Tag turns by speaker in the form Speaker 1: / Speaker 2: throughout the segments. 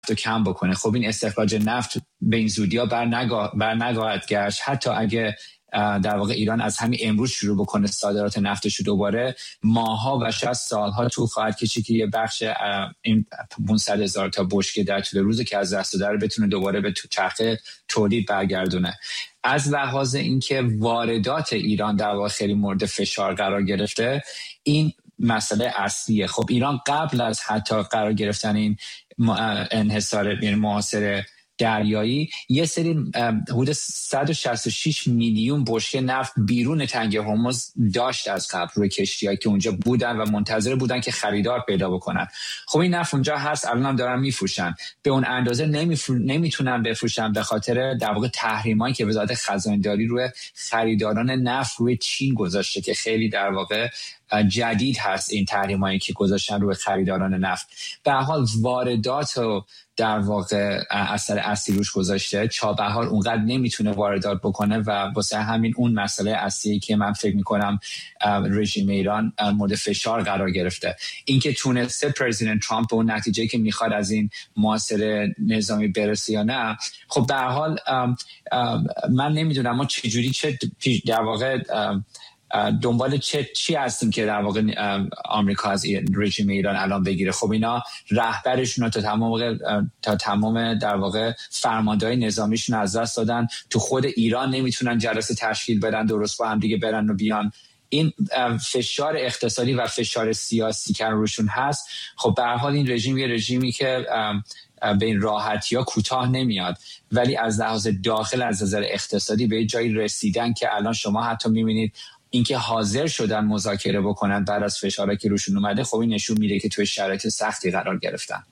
Speaker 1: رو کم بکنه. خب این استخراج نفت به این زودی‌ها بر نگاهد گشت. حتی اگه در واقع ایران از همین امروز شروع بکنه صادرات نفتش رو، دوباره ماها و شاید سالها طول خواهد کشید که یه بخش این 500,000 تا بشکه در طول روز که از دست داده رو بتونه دوباره به چرخه تولید برگردونه. از لحاظ اینکه واردات ایران در واقع خیلی مورد فشار قرار گرفته، این مسئله اصلیه. خب ایران قبل از حتی قرار گرفتن این انحصار، یعنی محاصره دریایی، یه سری حدود 166 میلیون بشکه نفت بیرون تنگه هرمز داشت از قبل روی کشتی‌هایی که اونجا بودن و منتظر بودن که خریدار پیدا بکنن. خب این نفت اونجا هست، الان هم دارن میفروشن. به اون اندازه نمیتونن بفروشن به خاطر در واقع تحریمایی که وزارت خزانه‌داری روی خریداران نفت روی چین گذاشته که خیلی در واقع جدید هست. این تحریمایی که گذاشتن روی خریداران نفت به هر حال واردات و در واقع اثر اصلی روش گذاشته. چابهار اونقدر نمیتونه واردات بکنه و واسه همین اون مسئله اصلی که من فکر میکنم رژیم ایران مورد فشار قرار گرفته. اینکه تونسته پرزیدنت ترامپ به اون نتیجه که میخواد از این محاصره نظامی برسه یا نه، خب به هر حال من نمیدونم ما چجوری در واقع دنبال چی هستیم که در واقع آمریکا از رژیم ایران الان بگیره. خب اینا رهبرشون تا تمام در واقع فرماندهای نظامیشون از دست دادن. تو خود ایران نمیتونن جلسه تشکیل بدن درست با هم دیگه برن و بیان. این فشار اقتصادی و فشار سیاسی که روشون هست. خب به هر حال این رژیم یه رژیمی که به این راحتی‌ها کوتاه نمیاد، ولی از لحاظ داخل از نظر اقتصادی به جایی رسیدن که الان شما حتی می‌بینید اینکه حاضر شدن مذاکره بکنن بعد از فشاری که روشون اومده. خب این نشون میده که توی شرایط سختی قرار گرفتن.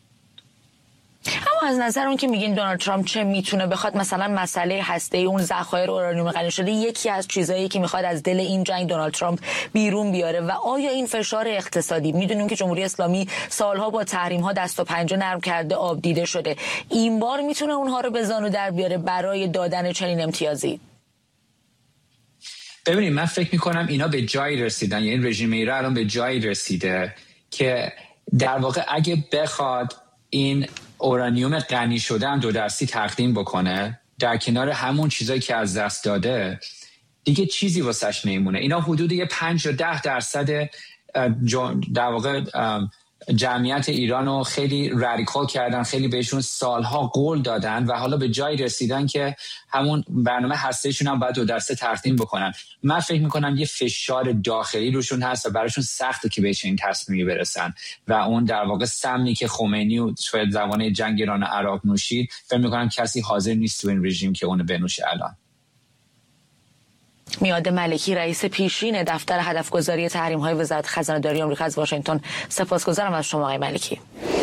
Speaker 2: اما از نظر اون که میگین دونالد ترامپ چه میتونه بخواد، مثلا مسئله هسته‌ای اون ذخایر اورانیوم غنی شده یکی از چیزایی که میخواد از دل این جنگ دونالد ترامپ بیرون بیاره، و آیا این فشار اقتصادی، میدونیم که جمهوری اسلامی سالها با تحریم ها دست و پنجه نرم کرده، آب دیده شده، این بار میتونه اونها رو به زانو در بیاره برای دادن چنین امتیازی؟
Speaker 1: ببینید من فکر میکنم اینا به جایی رسیدن، یعنی رژیم ایران الان به جایی رسیده که در واقع اگه بخواد این اورانیوم غنی شده هم 2% تقدیم بکنه در کنار همون چیزایی که از دست داده، دیگه چیزی واسش نمیمونه. اینا حدود 5 تا 10% در واقع جمعیت ایرانو خیلی رادیکال کردن، خیلی بهشون سالها قول دادن و حالا به جایی رسیدن که همون برنامه هستهشون هم باید 2% تقدیم بکنن. من فکر میکنم یه فشار داخلی روشون هست و براشون سخته که بهش این تصمیمی برسن و اون در واقع سمی که خمینی و توی زمان جنگ ایران و عراق نوشید، فکر میکنم کسی حاضر نیست تو این رژیم که اونو بنوشه الان.
Speaker 2: میاد ملکی، رئیس پیشین دفتر هدفگذاری تحریم‌های وزارت خزانه‌داری آمریکا از واشنگتن، سپاسگزارم از شما آقای ملکی.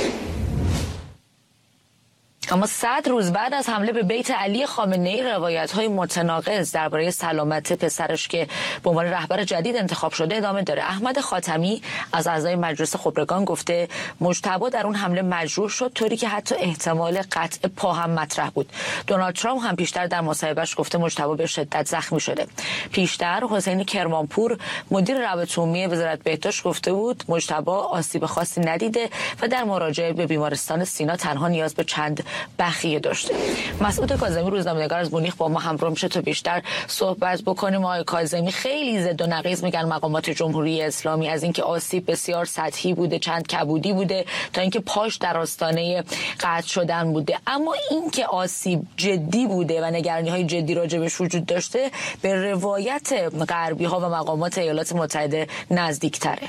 Speaker 2: اما 100 روز بعد از حمله به بیت علی خامنه‌ای، روایت‌های متناقض درباره سلامت پسرش که به عنوان رهبر جدید انتخاب شده ادامه داره. احمد خاتمی از اعضای مجلس خبرگان گفته مجتبی در اون حمله مجروح شد، طوری که حتی احتمال قطع پا هم مطرح بود. دونالد ترامپ هم پیشتر در مصاحبهش گفته مجتبی به شدت زخمی شده. پیشتر حسین کرمانپور مدیر روابط عمومی وزارت بهداشت گفته بود مجتبی آسیب خاصی ندیده و در مراجعه به بیمارستان سینا تنها نیاز به چند بخیه داشته. مسعود کاظمی روزنامه‌نگار از مونیخ با ما همراه میشه تا بیشتر صحبت بکنیم. آقای کاظمی، خیلی زد و نقیض میگن مقامات جمهوری اسلامی از اینکه آسیب بسیار سطحی بوده، چند کبودی بوده، تا اینکه پاش در آستانه قطع شدن بوده. اما اینکه آسیب جدی بوده و نگرانی‌های جدی راجبش وجود داشته به روایت غربی‌ها و مقامات ایالات متحده نزدیک‌تره.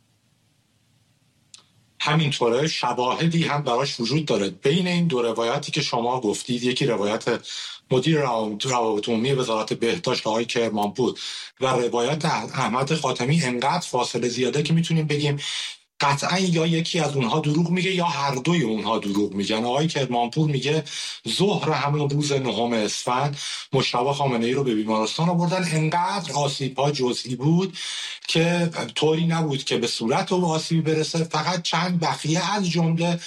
Speaker 3: همینطوره، شواهدی هم براش وجود داره. بین این دو روایتی که شما گفتید، یکی روایت مدیر روابط عمومی وزارت بهداشت آقای کرمانپور و روایت احمد خاتمی، انقدر فاصله زیاده که میتونیم بگیم قطعا یا یکی از اونها دروغ میگه یا هر دوی اونها دروغ میگن. آقای کرمانپور میگه ظهر همون روز 9 اسفند مجتبی خامنه‌ای رو به بیمارستان آوردن، انقدر آسیب‌ها جزئی بود که طوری نبود که به صورت و آسیبی برسه، فقط چند بخیه از جمله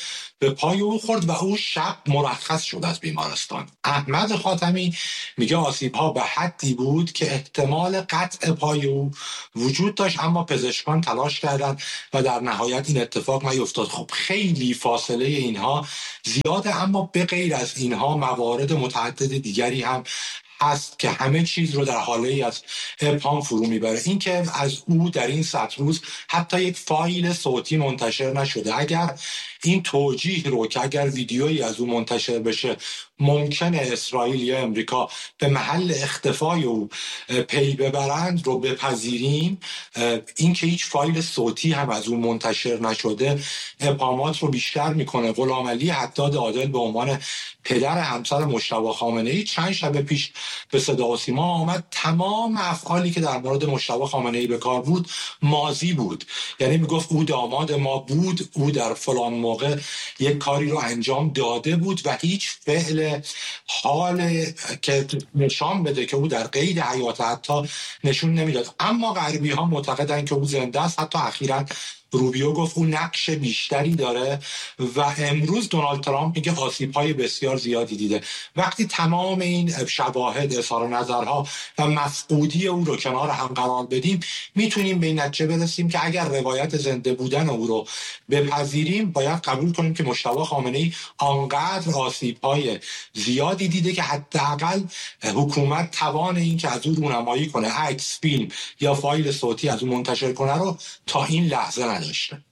Speaker 3: به پای او خورد و او شب مرخص شد از بیمارستان. احمد خاتمی میگه آسیب‌ها به حدی بود که احتمال قطع پای او وجود داشت، اما پزشکان تلاش کردند و در نهایت این اتفاق نیفتاد. خب خیلی فاصله اینها زیاده، اما به غیر از اینها موارد متعدد دیگری هم هست که همه چیز رو در حاله از ابهام فرو میبره. این که از او در این 100 روز حتی یک فایل صوتی منتشر نشده. اگر این توجیه رو که اگر ویدیویی از او منتشر بشه ممکنه اسرائیل یا امریکا به محل اختفای او پی ببرند رو بپذیریم، این که هیچ فایل صوتی هم از اون منتشر نشده ابهامات رو بیشتر میکنه. غلامعلی حداد عادل به عنوان پدر همسر مجتبی خامنه‌ای چند شب پیش به صدا و سیما آمد. تمام افعالی که در مورد مجتبی خامنه‌ای به کار بود ماضی بود، یعنی میگفت او داماد ما بود، او در فلان موقع یک کاری رو انجام داده بود و هیچ فعل حال که نشان بده که او در قید حیات حتی نشون نمیداد. اما غربی ها معتقدن که او زنده است. حتی اخیراً روبیو گفت او نقش بیشتری داره و امروز دونالد ترامپ میگه آسیب‌های بسیار زیادی دیده. وقتی تمام این شواهد، اظهار نظرها و مفقودی او رو کنار هم قرار بدیم میتونیم به این نتیجه برسیم که اگر روایت زنده بودن او رو بپذیریم باید قبول کنیم که مجتبی خامنه‌ای آنقدر آسیب‌های زیادی دیده که حداقل حکومت توان این که از او رونمایی کنه، عکس، فیلم یا فایل صوتی از او منتشر کنه رو تا این لحظه نداشته.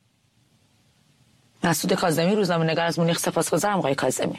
Speaker 2: مسعود کاظمی، روزنامه‌نگار از مونیخ. سپاسگزارم آقای کاظمی.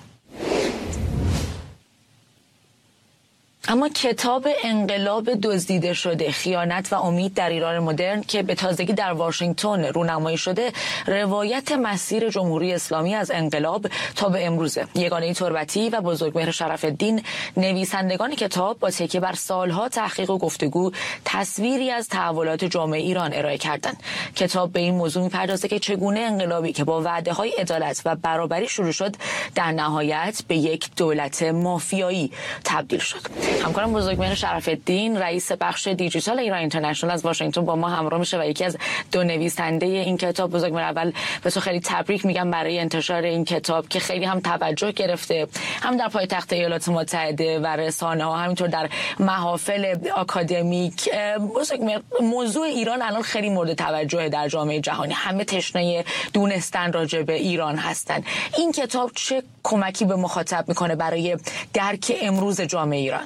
Speaker 2: اما کتاب انقلاب دزدیده شده، خیانت و امید در ایران مدرن که به تازگی در واشنگتن رونمایی شده، روایت مسیر جمهوری اسلامی از انقلاب تا به امروزه. یگانه تربتی و بزرگمهر شرف‌الدین، نویسندگان کتاب، با تکیه بر سالها تحقیق و گفتگو تصویری از تحولات جامعه ایران ارائه کردند. کتاب به این موضوع می‌پردازه که چگونه انقلابی که با وعده‌های عدالت و برابری شروع شد در نهایت به یک دولت مافیایی تبدیل شد. همکارم بزرگمهر شرف‌الدین، رئیس بخش دیجیتال ایران اینترنشنال از واشنگتن با ما همراه میشه و یکی از دو نویسنده این کتاب. بزرگمهر، اول به تو خیلی تبریک میگم برای انتشار این کتاب که خیلی هم توجه گرفته، هم در پایتخت ایالات متحده و رسانه‌ها، همینطور در محافل آکادمیک. بزرگمهر، موضوع ایران الان خیلی مورد توجه در جامعه جهانی، همه تشنه دونستن راجع به ایران هستن. این کتاب چه کمکی به مخاطب میکنه برای درک امروز جامعه ایران؟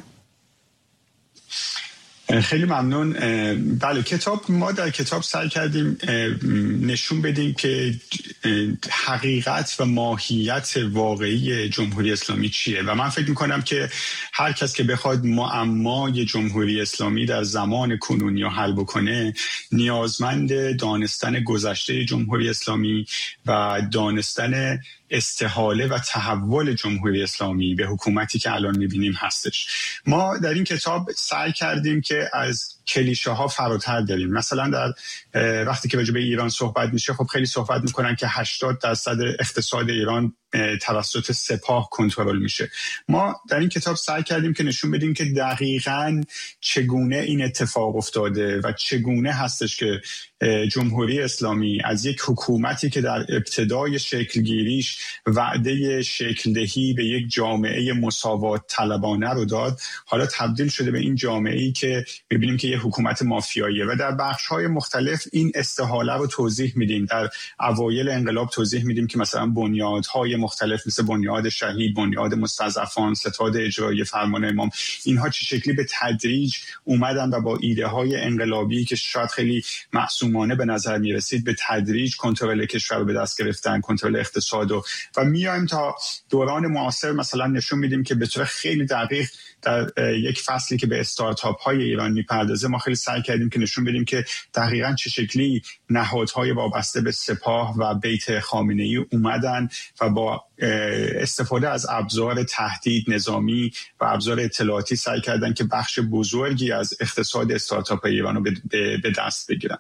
Speaker 4: خیلی ممنون. بله، ما در کتاب سعی کردیم نشون بدیم که حقیقت و ماهیت واقعی جمهوری اسلامی چیه و من فکر میکنم که هر کس که بخواد معمای جمهوری اسلامی در زمان کنونی رو حل بکنه نیازمند دانستن گذشته جمهوری اسلامی و دانستن استحاله و تحول جمهوری اسلامی به حکومتی که الان میبینیم هستش. ما در این کتاب سعی کردیم که از کلیشه ها فراتر بریم. مثلا در وقتی که راجع به ایران صحبت میشه، خب خیلی صحبت میکنن که 80% اقتصاد ایران توسط سپاه کنترل میشه. ما در این کتاب سعی کردیم که نشون بدیم که دقیقاً چگونه این اتفاق افتاده و چگونه هستش که جمهوری اسلامی از یک حکومتی که در ابتدای شکلگیریش وعده شکلدهی به یک جامعه مساوات طلبانه رو داد، حالا تبدیل شده به این جامعه‌ای که می‌بینیم که یک حکومت مافیاییه و در بخش‌های مختلف این استحاله رو توضیح میدیم. در اوایل انقلاب توضیح میدیم که مثلا بنیادهای مختلف مثل بنیاد شهید، بنیاد مستضعفان، ستاد اجرایی فرمان امام، اینها چه شکلی به تدریج اومدن و با ایده‌های انقلابی که شاید خیلی معصومانه به نظر میرسید به تدریج کنترل کشور رو به دست گرفتن، کنترل اقتصاد و میایم تا دوران معاصر. مثلا نشون میدیم که به طور خیلی دقیق در یک فصلی که به استارتاپ های ایران میپردازه ما خیلی سعی کردیم که نشون بدیم که دقیقاً چه شکلی نهادهای وابسته به سپاه و بیت خامنه‌ای اومدن و با استفاده از ابزار تهدید نظامی و ابزار اطلاعاتی سعی کردن که بخش بزرگی از اقتصاد استارتاپ ایران رو به دست بگیرن.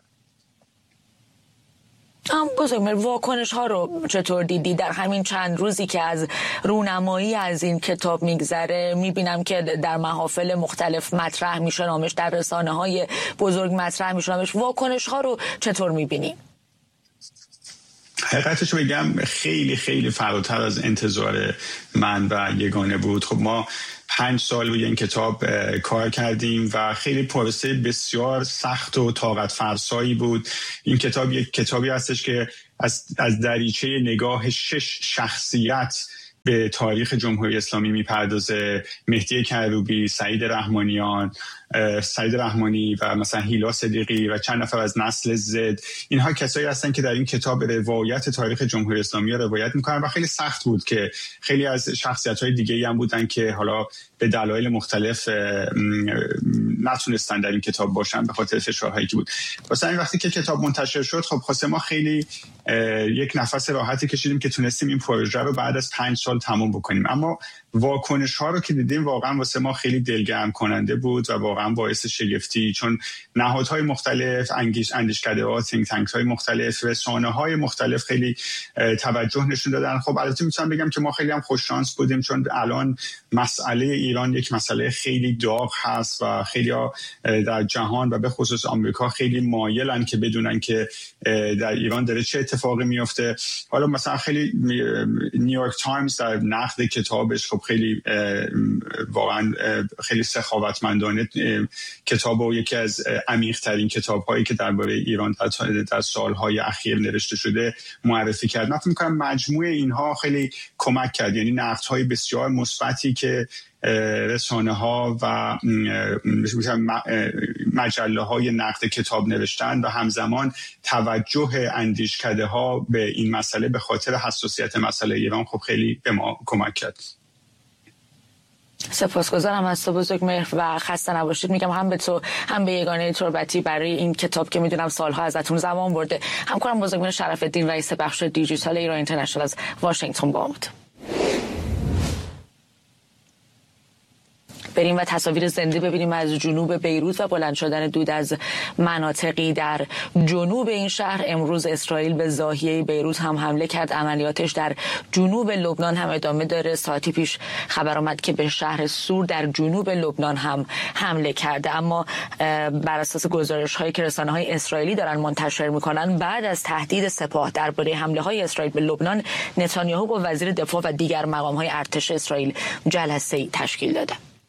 Speaker 2: بزرگمهر، واکنش ها رو چطور دیدی در همین چند روزی که از رونمایی از این کتاب میگذره؟ میبینم که در محافل مختلف مطرح میشه نامش، در رسانه های بزرگ مطرح میشه نامش. واکنش ها رو چطور میبینی؟
Speaker 4: حقیقتش رو بگم خیلی خیلی فراتر از انتظار من و یگانه بود. خب ما 5 سال روی این کتاب کار کردیم و خیلی پروسه بسیار سخت و طاقت فرسایی بود. این کتاب یک کتابی هستش که از دریچه نگاه 6 شخصیت به تاریخ جمهوری اسلامی میپردازه. مهدی کروبی، سعید رحمانی و مثلا هیلا صدیقی و چند نفر از نسل زد، اینها کسایی هستن که در این کتاب روایت تاریخ جمهوری اسلامی رو روایت میکنن و خیلی سخت بود که خیلی از شخصیت‌های دیگه‌ای هم بودن که حالا به دلایل مختلف نتونستن در این کتاب باشن به خاطر فشارهایی که بود. واسه این وقتی که کتاب منتشر شد خب خاصه ما خیلی یک نفس راحتی کشیدیم که تونستیم این پروژه رو بعد از 5 سال تموم بکنیم. اما واکنش ها رو که دیدیم واقعا واسه ما خیلی دلگرم کننده بود و واقعا باعث شگفتی، چون نهادهای مختلف، اندیشکده‌ها، تینک تانک های مختلف، رسانه های مختلف خیلی توجه نشون دادن. خب البته میتونم بگم که ما خیلی هم خوش شانس بودیم، چون الان مسئله ایران یک مسئله خیلی داغ هست و خیلی‌ها در جهان و به خصوص آمریکا خیلی مایلن که بدونن که در ایران داره چه اتفاقی میفته. حالا مثلا خیلی نیویورک تایمز در نقد کتابش خب خیلی واقعا خیلی سخاوتمندانه کتاب و یکی از عمیق‌ترین کتاب‌هایی که درباره ایران در سال‌های اخیر نوشته شده معرفی کرد. من فکر می‌کنم مجموعه اینها خیلی کمک کرد، یعنی نقدهای بسیار مثبتی که رسانه‌ها و مجله‌های نقد کتاب نوشتن و همزمان توجه اندیشکده‌ها به این مسئله به خاطر حساسیت مسئله ایران خب خیلی به ما کمک کرد.
Speaker 2: سپاسگزارم از تو بزرگمهر و خسته نباشید میگم هم به تو هم به یگانه تربتی برای این کتاب که میدونم سالها ازتون زمان برده. همکارم بزرگمهر شرف‌الدین رئیس بخش دیجیتال ایران اینترنشنال از واشنگتن با بود. بریم و تصاویر زنده ببینیم از جنوب بیروت و بلند شدن دود از مناطقی در جنوب این شهر. امروز اسرائیل به زاهیه بیروت هم حمله کرد. عملیاتش در جنوب لبنان هم ادامه داره. ساعتی پیش خبر آمد که به شهر سور در جنوب لبنان هم حمله کرده. اما بر اساس گزارش‌هایی که رسانه‌های اسرائیلی دارن منتشر می‌کنن، بعد از تهدید سپاه درباره حمله‌های اسرائیل به لبنان، نتانیاهو با وزیر دفاع و دیگر مقام‌های ارتش اسرائیل جلسه‌ای تشکیل داده.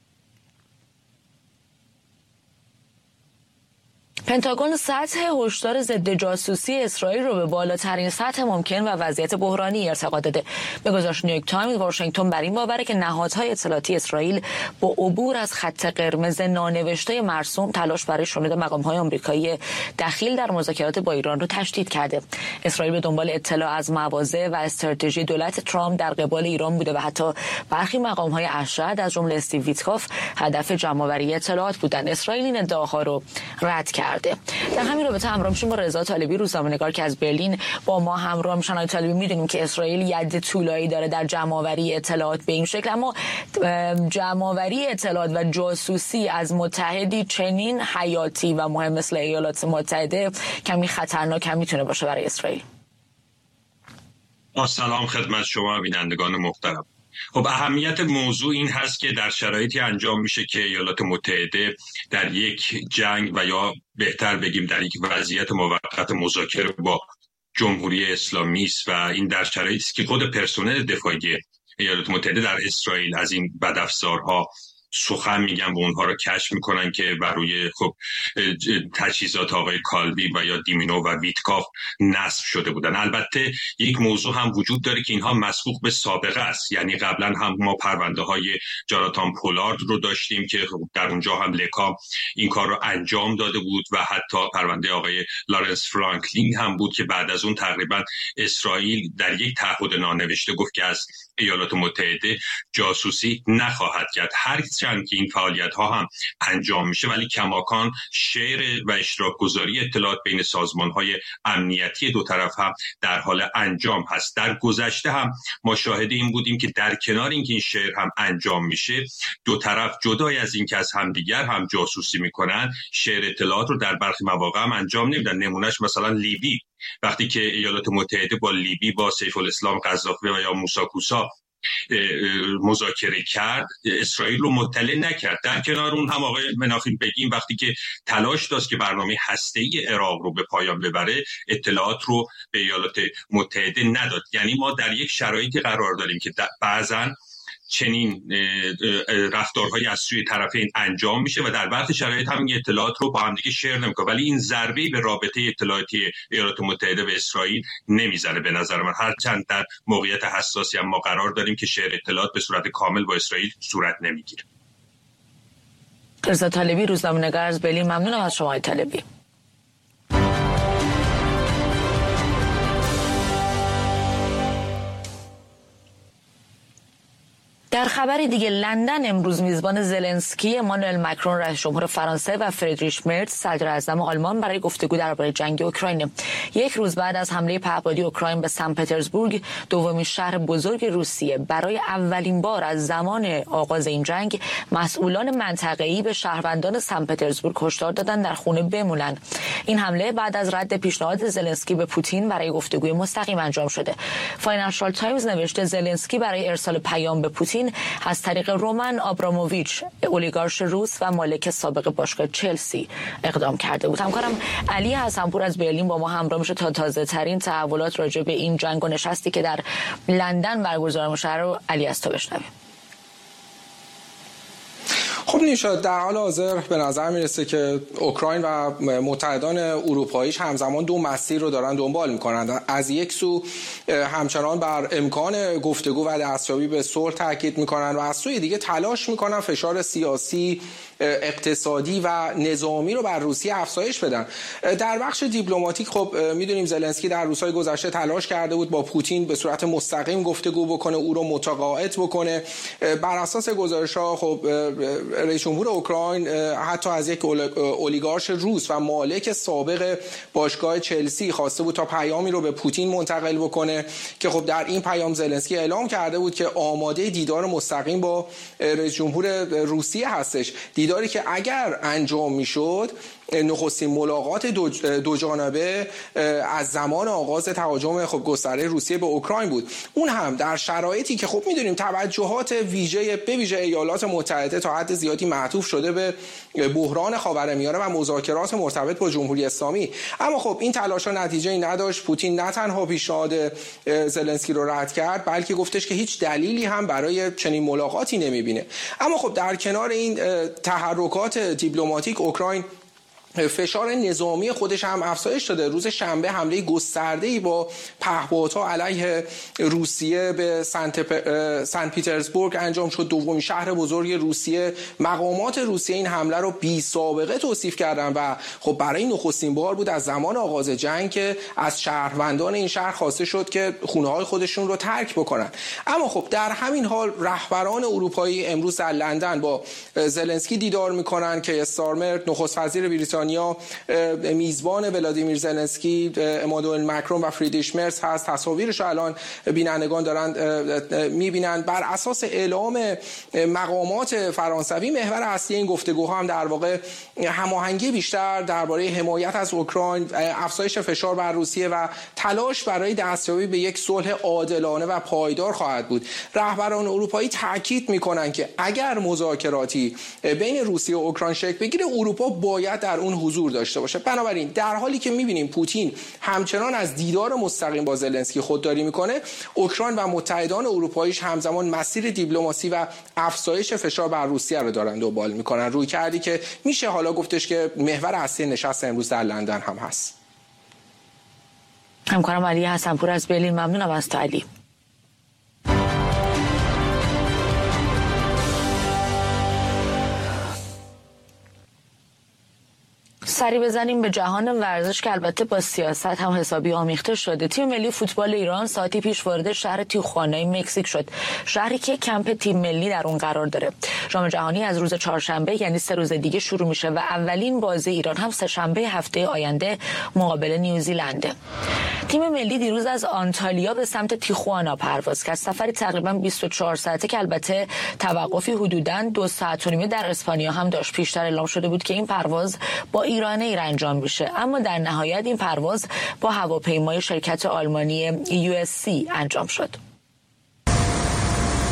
Speaker 2: پنتاگون سطح هشدار ضد جاسوسی اسرائیل رو به بالاترین سطح ممکن و وضعیت بحرانی ارتقا داده. به گزارش نیویورک تایمز، واشنگتن بر این باوره که نهادهای اطلاعاتی اسرائیل با عبور از خط قرمز نانوشته مرسوم تلاش برای شنود مقام‌های آمریکایی دخیل در مذاکرات با ایران رو تشدید کرده. اسرائیل به دنبال اطلاع از مواضع و استراتژی دولت ترامپ در قبال ایران بوده و حتی برخی مقام‌های ارشد از جمله استیو ویتکوف هدف جمع‌آوری اطلاعات بودند. اسرائیل این ادعاها رو رد کرد. در همین رابطه همراه میشیم با رضا طالبی، روزنامه‌نگار که از برلین با ما همراه میشن. آقای طالبی، میدونیم که اسرائیل ید طولایی داره در جمع‌آوری اطلاعات به این شکل، اما جمع‌آوری اطلاعات و جاسوسی از متحدی چنین حیاتی و مهم مثل ایالات متحده کمی خطرناک هم میتونه باشه برای اسرائیل.
Speaker 5: سلام خدمت شما بینندگان محترم. خب اهمیت موضوع این هست که در شرایطی انجام میشه که ایالات متحده در یک جنگ و یا بهتر بگیم در یک وضعیت موقت مذاکره با جمهوری اسلامی است و این در شرایطی است که خود پرسنل دفاعی ایالات متحده در اسرائیل از این بدافزارها سخن میگن و اونها رو کشف میکنن که بر روی خب تجهیزات آقای کالبی و یا دیمینو و ویتکاف نصب شده بودن. البته یک موضوع هم وجود داره که اینها مسبوق به سابقه است، یعنی قبلا هم ما پرونده های جاناتان پولارد رو داشتیم که در اونجا هم لکا این کار رو انجام داده بود و حتی پرونده آقای لارنس فرانکلین هم بود که بعد از اون تقریبا اسرائیل در یک تعهد نانوشته گفت که از ایالات متحده جاسوسی نخواهد کرد. هرچند که این فعالیت ها هم انجام میشه ولی کماکان شیر و اشتراک گذاری اطلاعات بین سازمان های امنیتی دو طرف هم در حال انجام هست. در گذشته هم ما شاهد این بودیم که در کنار اینکه این شیر هم انجام میشه، دو طرف جدای از اینکه از همدیگر هم جاسوسی میکنن، شیر اطلاعات رو در برخی مواقع هم انجام نمیدن. نمونهش مثلا لیبی، وقتی که ایالات متحده با لیبی با سیف الاسلام قذافی و یا موسی کوسا مذاکره کرد اسرائیل رو مطلع نکرد. در کنار اون هم آقای مناخیم بگیم وقتی که تلاش داشت که برنامه هسته‌ای عراق رو به پایان ببره اطلاعات رو به ایالات متحده نداد. یعنی ما در یک شرایطی قرار داریم که بعضاً چنین رفتارهایی از سوی طرفین انجام میشه و در بعضی شرایط هم این اطلاعات رو با هم دیگه شیر نمیکنه، ولی این ضربه‌ای به رابطه اطلاعاتی ایالات متحده و اسرائیل نمیزنه به نظر من، هرچند در موقعیت حساسی هم ما قرار داریم که شیر اطلاعات به صورت کامل با اسرائیل صورت نمیگیره.
Speaker 2: رضا طالبی، روزنامه‌نگار از برلین، ممنونم از شما طالبی. در خبری دیگه لندن امروز میزبان زلنسکی، امانوئل مکرون رئیس جمهور فرانسه و فریدریش مرز صدر اعظم آلمان برای گفتگو درباره جنگ اوکراین. یک روز بعد از حمله پهپادی اوکراین به سن پترزبورگ، دومین شهر بزرگ روسیه، برای اولین بار از زمان آغاز این جنگ مسئولان منطقه‌ای به شهروندان سن پترزبورگ هشدار دادن در خونه بمونن. این حمله بعد از رد پیشنهاد زلنسکی به پوتین برای گفتگوی مستقیم انجام شده. فاینانشال تایمز نوشته زلنسکی برای ارسال پیام به پوتین از طریق رومن آبراموویچ، اولیگارش روس و مالک سابق باشگاه چلسی، اقدام کرده بود. همکارم علی حسنپور از برلین با ما همراه میشه تا تازه ترین تحولات راجع به این جنگ و نشستی که در لندن برگزار میشه رو علی از تو بشنویم.
Speaker 6: خب نیشا، در حال حاضر به نظر میرسه که اوکراین و متحدان اروپاییش همزمان دو مسیر رو دارن دنبال میکنن. از یک سو همچنان بر امکان گفتگو و دستیابی به صلح تاکید میکنن و از سوی دیگه تلاش میکنن فشار سیاسی، اقتصادی و نظامی رو بر روسیه افزایش بدن. در بخش دیپلماتیک خب میدونیم زلنسکی در روزهای گذشته تلاش کرده بود با پوتین به صورت مستقیم گفتگو بکنه، او رو متقاعد بکنه. بر اساس گزارش‌ها خب رئیس جمهور اوکراین حتی از یک اولیگارش روس و مالک سابق باشگاه چلسی خواسته بود تا پیامی رو به پوتین منتقل بکنه که خب در این پیام زلنسکی اعلام کرده بود که آماده دیدار مستقیم با رئیس جمهور روسیه هستش، دیداری که اگر انجام میشد نخستین ملاقات دو جانبه از زمان آغاز تهاجم خب گسترده روسیه به اوکراین بود. اون هم در شرایطی که خب میدونیم توجهات به ویژه ایالات متحده تا حد زیادی معطوف شده به بحران خاورمیانه و مذاکرات مرتبط با جمهوری اسلامی. اما خب این تلاش‌ها نتیجه‌ای نداشت. پوتین نه تنها پیشنهاد زلنسکی رو رد کرد، بلکه گفتش که هیچ دلیلی هم برای چنین ملاقاتی نمیبینه. اما خب در کنار این تحرکات دیپلماتیک، اوکراین فشار نظامی خودش هم افزایش داده. روز شنبه حمله گسترده‌ای با پهپادها علیه روسیه به سن پیترزبورگ انجام شد، دومین شهر بزرگ روسیه. مقامات روسیه این حمله رو بی سابقه توصیف کردن و خب برای نخستین بار بود از زمان آغاز جنگ که از شهروندان این شهر خواسته شد که خونه‌های خودشون رو ترک بکنن. اما خب در همین حال رهبران اروپایی امروز در لندن با زلنسکی دیدار میکنن که استارمر نخست وزیر بریتانیا میزبان ولادیمیر زلنسکی، امانوئل مکرون و فریدریش مرز هست. تصاویرش رو الان بینندگان دارن میبینن. بر اساس اعلام مقامات فرانسوی محور اصلی این گفتگوها هم در واقع هماهنگی بیشتر درباره حمایت از اوکراین، افزایش فشار بر روسیه و تلاش برای دستیابی به یک صلح عادلانه و پایدار خواهد بود. رهبران اروپایی تاکید میکنن که اگر مذاکراتی بین روسیه و اوکراین شکل بگیره، اروپا باید در اون حضور داشته باشه. بنابراین در حالی که می‌بینیم پوتین همچنان از دیدار مستقیم با زلنسکی خودداری میکنه، اوکراین و متحدان اروپاییش همزمان مسیر دیپلماسی و افزایش فشار بر روسیه رو دارن دنبال میکنن. روی کردی که میشه حالا گفتش که محور اصلی نشست امروز در لندن هم هست.
Speaker 2: همکارم علی حسنپور از برلین، ممنونم از تو علی. سری بزنیم به جهان ورزش که البته با سیاست هم حسابی آمیخته شده. تیم ملی فوتبال ایران ساعتی پیش وارد شهر تیخوانا مکزیک شد، شهری که کمپ تیم ملی در اون قرار داره. جام جهانی از روز چهارشنبه یعنی 3 روز دیگه شروع میشه و اولین بازی ایران هم سه‌شنبه هفته آینده مقابل نیوزیلنده. تیم ملی دیروز از آنتالیا به سمت تیخوانا پرواز کرد. سفری تقریبا 24 ساعته که البته توقفی حدوداً 2 ساعت و نیم در اسپانیا هم داشت. پیشتر اعلام شده بود که این پرواز با ایران ایر انجام میشه، اما در نهایت این پرواز با هواپیمای شرکت آلمانی USC انجام شد.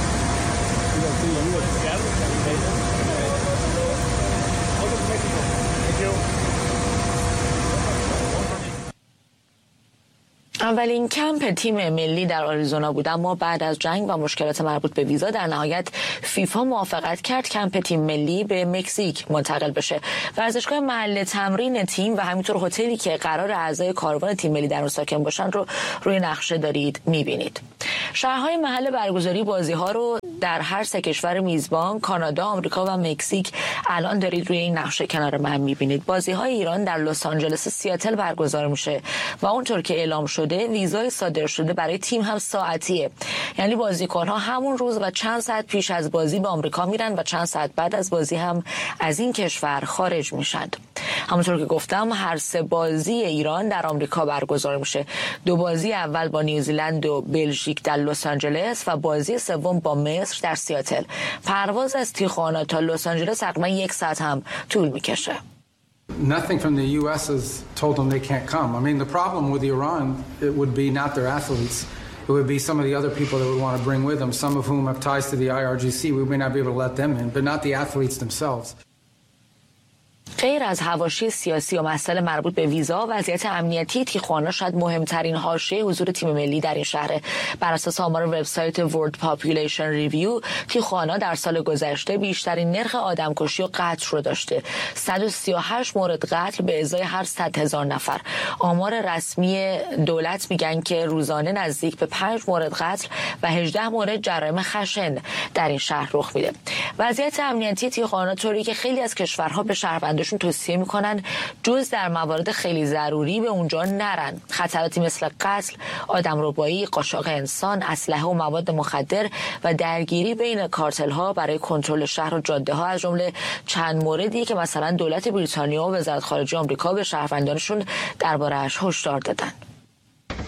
Speaker 2: اولین کمپ تیم ملی در آریزونا بود، اما بعد از جنگ و مشکلات مربوط به ویزا در نهایت فیفا موافقت کرد کمپ تیم ملی به مکزیک منتقل بشه. ورزشگاه محل تمرین تیم و همینطور هتلی که قرار اعضای کاروان تیم ملی در اون ساکن باشن رو روی نقشه دارید می‌بینید. شهرهای محل برگزاری بازی‌ها رو در هر سه کشور میزبان کانادا، آمریکا و مکزیک الان دارید روی این نقشه کنار من می‌بینید. بازی‌های ایران در لس آنجلس، سیاتل برگزار میشه و اونطور که اعلام شده ویزای صادر شده برای تیم هم ساعتیه، یعنی بازیکن‌ها همون روز و چند ساعت پیش از بازی به آمریکا میرن و چند ساعت بعد از بازی هم از این کشور خارج میشن. همونطور که گفتم هر سه بازی ایران در آمریکا برگزار میشه. دو بازی اول با نیوزیلند و بلژیک در لس آنجلس و بازی سوم با مصر در سیاتل. پرواز از تیخوانا تا لس آنجلس تقریبا 1 ساعت هم طول میکشه.
Speaker 7: Nothing from the U.S. has told them they can't come. I mean, the problem with Iran, it would be not their athletes. It would be some of the other people that would want to bring with them, some of whom have ties to the IRGC. We may not be able to let them in, but not the athletes themselves.
Speaker 2: غیر از حواشی سیاسی و مسائل مربوط به ویزا، وضعیت امنیتی تیخوانا شاید مهمترین حاشیه حضور تیم ملی در این شهر. بر اساس آمار وبسایت World Population Review، تیخوانا در سال گذشته بیشترین نرخ آدمکشی و قتل رو داشته. 138 مورد قتل به ازای هر 100,000 نفر. آمار رسمی دولت میگن که روزانه نزدیک به 5 مورد قتل و 18 مورد جرایم خشن در این شهر رخ میده. وضعیت امنیتی تیخوانا طوری که خیلی از کشورها به شهروندانشون توصیه میکنن جز در موارد خیلی ضروری به اونجا نرن. خطراتی مثل قتل، آدمربایی، قاچاق انسان، اسلحه و مواد مخدر و درگیری بین کارتل ها برای کنترل شهر و جاده ها از جمله چند موردی که مثلا دولت بریتانیا و وزارت خارجه آمریکا به شهروندانشون درباره‌اش هشدار دادن.